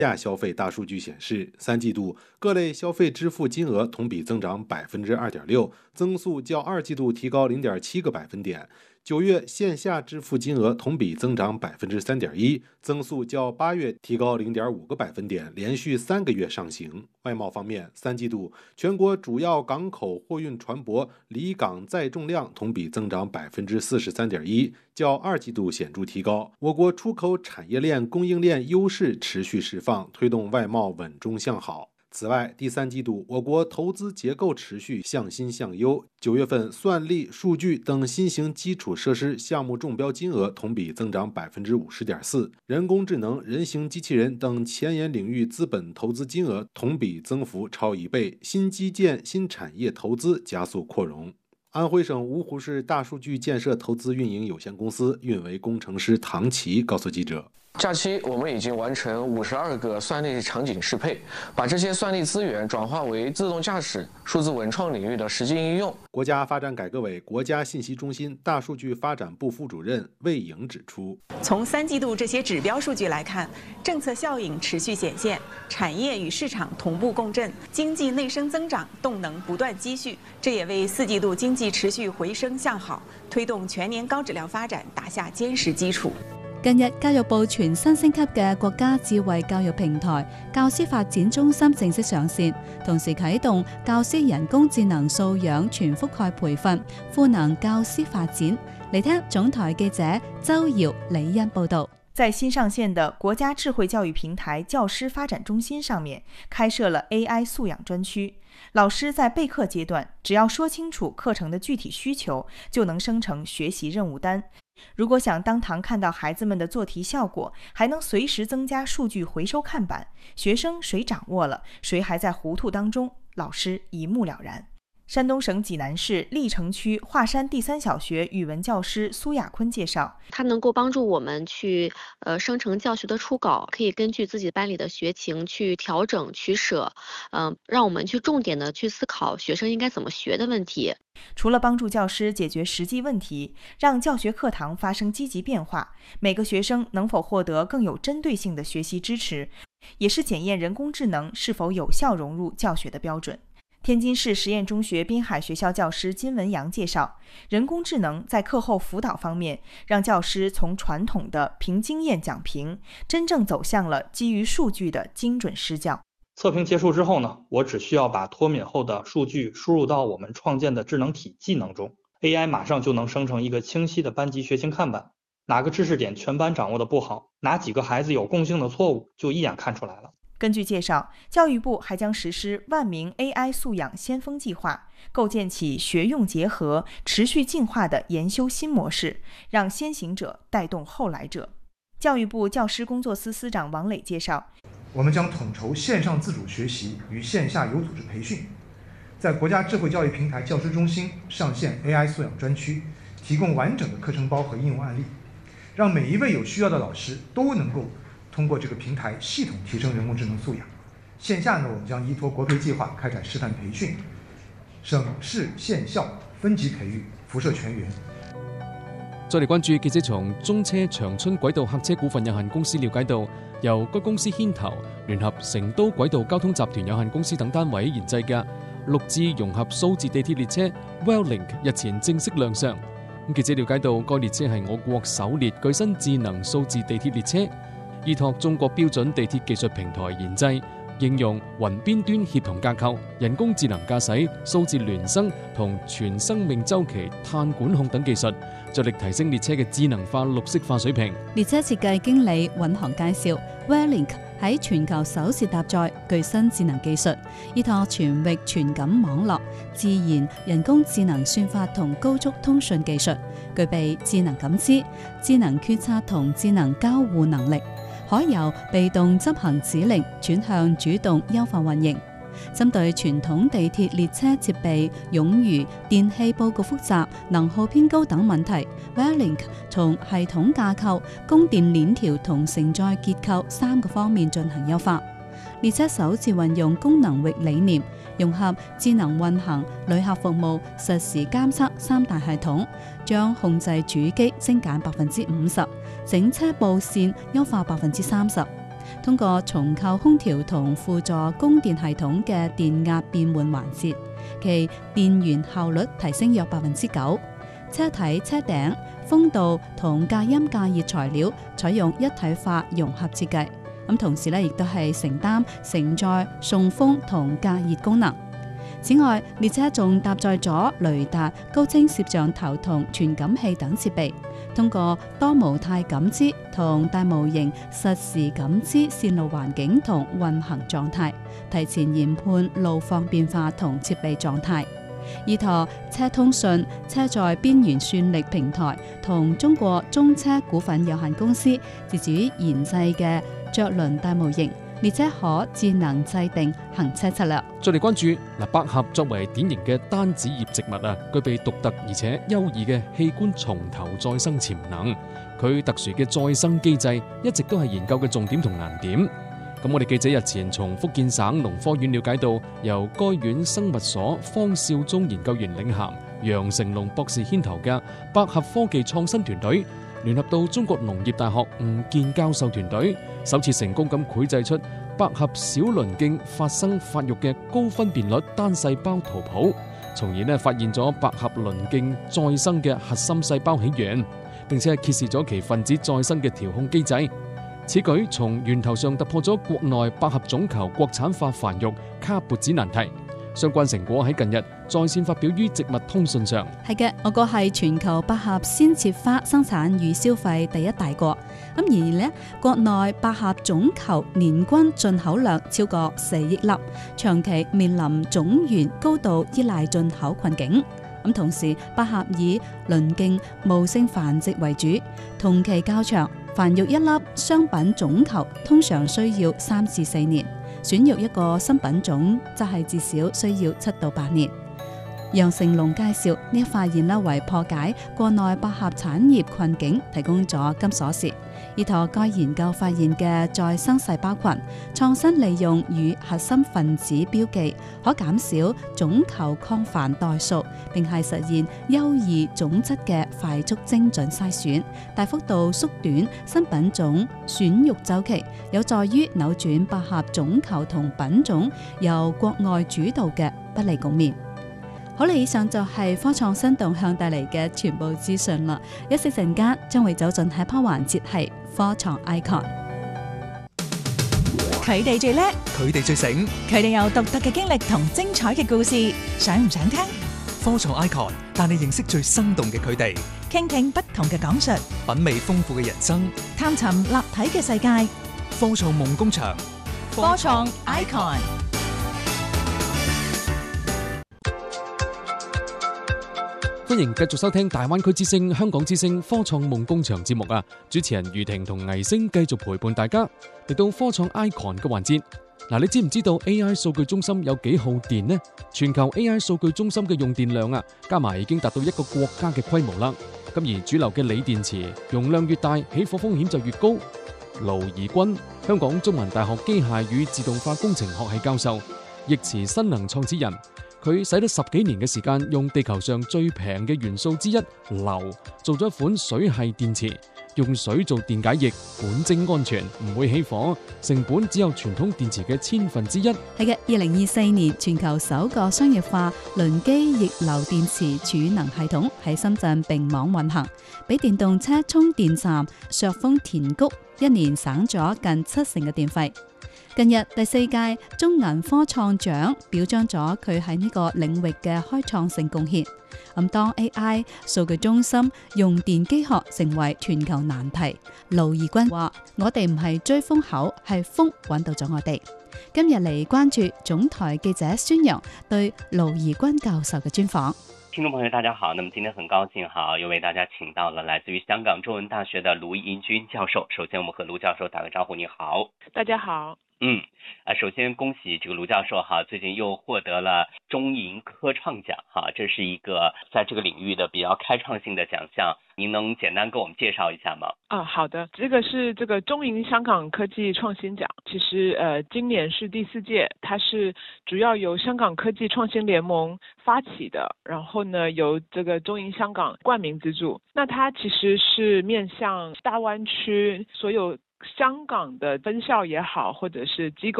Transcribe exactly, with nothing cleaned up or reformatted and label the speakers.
Speaker 1: 价消费大数据显示，三季度各类消费支付金额同比增长百分之二点六，增速较二季度提高零点七个百分点。九月线下支付金额同比增长百分之三点一，增速较八月提高零点五个百分点，连续三个月上行。外贸方面，三季度全国主要港口货运船舶离港载重量同比增长百分之四十三点一，较二季度显著提高。我国出口产业链供应链优势持续释放，推动外贸稳中向好。此外，第三季度我国投资结构持续向新向优，九月份算力、数据等新型基础设施项目中标金额同比增长百分之五十点四，人工智能、人形机器人等前沿领域资本投资金额同比增幅超一倍，新基建、新产业投资加速扩容。安徽省芜湖市大数据建设投资运营有限公司运维工程师唐琦告诉记者。
Speaker 2: 假期我们已经完成五十二个算力场景适配，把这些算力资源转化为自动驾驶、数字文创领域的实际应用。
Speaker 1: 国家发展改革委国家信息中心大数据发展部副主任魏颖指出，
Speaker 3: 从三季度这些指标数据来看，政策效应持续显现，产业与市场同步共振，经济内生增长动能不断积蓄，这也为四季度经济持续回升向好，推動全年高質量發展打下堅實基礎。
Speaker 4: 近日，教育部全新升級嘅國家智慧教育平台教師發展中心正式上線，同時啟動教師人工智能素養全覆蓋培訓，賦能教師發展。嚟聽總台記者周瑤、李欣報道。
Speaker 5: 在新上线的国家智慧教育平台教师发展中心上面，开设了 A I 素养专区。老师在备课阶段，只要说清楚课程的具体需求，就能生成学习任务单。如果想当堂看到孩子们的做题效果，还能随时增加数据回收看板，学生谁掌握了，谁还在糊涂当中，老师一目了然。山东省济南市历城区华山第三小学语文教师苏亚坤介绍，
Speaker 6: 它能够帮助我们去呃生成教学的初稿，可以根据自己班里的学情去调整取舍，嗯、呃，让我们去重点的去思考学生应该怎么学的问题。
Speaker 5: 除了帮助教师解决实际问题，让教学课堂发生积极变化，每个学生能否获得更有针对性的学习支持，也是检验人工智能是否有效融入教学的标准。天津市实验中学滨海学校教师金文阳介绍，人工智能在课后辅导方面，让教师从传统的凭经验讲评，真正走向了基于数据的精准施教。
Speaker 7: 测评结束之后呢，我只需要把脱敏后的数据输入到我们创建的智能体技能中， A I 马上就能生成一个清晰的班级学情看板，哪个知识点全班掌握的不好，哪几个孩子有共性的错误，就一眼看出来了。
Speaker 5: 根据介绍，教育部还将实施万名 A I 素养先锋计划，构建起学用结合、持续进化的研修新模式，让先行者带动后来者。教育部教师工作司司长王磊介绍，
Speaker 8: 我们将统筹线上自主学习与线下有组织培训，在国家智慧教育平台教师中心上线 A I 素养专区，提供完整的课程包和应用案例，让每一位有需要的老师都能够通过这个平台系统提升人工智能素养。线下呢，我们将依托国培计划开展示范培训，省市县校分级培育，辐射全员。
Speaker 9: 再嚟關注記者從中車長春軌道客車股份有限公司了解到，由該公司牽頭，聯合成都軌道交通集團有限公司等單位研製嘅六智融合數字地鐵列車 Wellink 日前正式亮相。咁記者了解到，該列車係我國首列具身智能數字地鐵列車，依託中國標準地鐵技術平台研製，應用雲邊端協同架構、人工智能駕駛、數字孿生同全生命週期碳管控等技術，着力提升列車嘅智能化、綠色化水平。
Speaker 4: 列車設計經理尹航介紹 ，Wellink 喺全球首次搭載具身智能技術，依託全域傳感網絡、自然、人工智能算法同高速通訊技術，具備智能感知、智能決策同智能交互能力。可由被動執行指令轉向主動優化運營。針對傳統地鐵列車設備冗餘、電氣佈局複雜、能耗偏高等問題 ，Wellink 從系統架構、供電鏈條同承載結構三個方面進行優化。列車首次運用功能域理念，融合智能運行、旅客服務、實時監測三大系統，將控制主機精簡百分之五十，整車布線優化百分之三十。 通過重構空調同輔助供電系統嘅電壓變換環節，其電源效率提升約百分之九。車體、車頂、風道同隔音隔熱材料採用一體化融合設計，咁同時咧亦都係承擔承載、送風同隔熱功能。此外，列車仲搭載咗雷達、高清攝像頭同傳感器等設備，通過多模態感知同大模型實時感知線路環境同運行狀態，提前研判路況變化同設備狀態。依託車通訊、車載邊緣算力平台同中國中車股份有限公司自主研製嘅著輪大模型，列車可智能制定行車策略。
Speaker 9: 再嚟關注嗱，百合作為典型嘅單子葉植物啊，具備獨特而且優異嘅器官從頭再生潛能。佢特殊嘅再生機制一直都係研究嘅重點同難點。咁我哋記者日前從福建省農科院了解到，由該院生物所方少忠研究員領銜、楊成龍博士牽頭嘅百合科技創新團隊，聯合到中國農業大學吳健教授團隊，首次成功咁繪製出百合小鱗莖發生發育嘅高分辨率單細胞圖譜，從而呢發現咗百合鱗莖再生嘅核心細胞起源，並且係揭示咗其分子再生嘅調控機制。此舉從源頭上突破咗國內百合種球國產化繁育卡脖子難題。相關成果喺近日在線發表於植物通訊上。
Speaker 4: 係嘅，我國係全球百合鮮切花生產與消費第一大國。咁然而呢，國內百合種球年均進口量超過四億粒，長期面臨種源高度依賴進口困境。咁同時，百合以鱗莖無性繁殖為主，同期較長，繁育一粒商品種球通常需要三至四年，選育一個新品種則係至少需要七到八年。楊成龍介紹呢一發現啦，為破解國內百合產業困境提供咗金鎖匙。依託該研究發現嘅再生細胞群，創新利用與核心分子標記，可減少種球抗繁代數，並係實現優異種質嘅快速精準篩選，大幅度縮短新品種選育週期，有助於扭轉百合種球同品種由國外主導嘅不利局面。好啦，以上就係科創新動向帶嚟嘅全部資訊啦。一息陣間將會走進下一 part 環節，係科創 icon。
Speaker 10: 佢哋最叻，
Speaker 11: 佢哋最醒，
Speaker 10: 佢哋有獨特嘅經歷同精彩嘅故事，想唔想聽？
Speaker 11: 科創 icon 帶你認識最生動嘅佢哋，
Speaker 10: 傾聽不同嘅講述，
Speaker 11: 品味豐富嘅人生，
Speaker 10: 探尋立體嘅世界。
Speaker 11: 科創夢工場，
Speaker 10: 科創 icon。
Speaker 9: 歡迎繼續收聽大灣區之聲、香港之聲科創夢工場節目啊！主持人余婷同倪星繼續陪伴大家嚟到科創 icon 嘅環節。嗱，你知唔知道 A I 數據中心有幾耗電呢？全球 A I 數據中心嘅用電量啊，加埋已經達到一個國家嘅規模啦。咁而主流嘅鋰電池容量越大，起火風險就越高。盧怡君，香港中文大學機械與自動化工程學系教授，易馳新能創始人。佢使咗十幾年嘅時間，用地球上最平嘅元素之一硫做咗一款水系電池，用水做電解液，本晶安全，唔會起火，成本只有傳統電池嘅千分之一。
Speaker 4: 係嘅，二零二四年全球首個商業化輪機逆流電池儲能系統喺深圳並網運行，俾電動車充電站削峰填谷，一年省咗近七成嘅電費。近日第四屆中銀科創獎表彰咗佢喺呢個領域嘅開創性貢獻。咁當 A I 數據中心用電機學成為全球難題，盧怡君話：我哋唔係追風口，係風揾到咗我哋。今日嚟關注總台記者孫陽對盧怡君教授嘅專訪。
Speaker 12: 聽眾朋友大家好，那麼今天很高興哈，又為大家請到了來自於香港中文大學的盧怡君教授。首先我們和盧教授打個招呼，你好。
Speaker 13: 大家好。
Speaker 12: 嗯，啊，首先恭喜這個盧教授哈，最近又獲得了中銀科創獎哈，這是一個在這個領域的比較開創性的獎項，您能簡單給我們介紹一下嗎？
Speaker 13: 啊，好的，這個是這個中銀香港科技創新獎，其實呃今年是第四屆，它是主要由香港科技創新聯盟發起的，然後呢由這個中銀香港冠名資助，那它其實是面向大灣區所有香港的分校也好，或者是机构